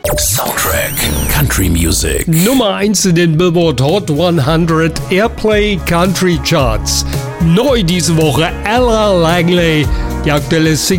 Soundtrack Country Music. Nummer 1 in den Billboard Hot 100 Airplay Country Charts. Neu diese Woche Ella Langley, die aktuelle Single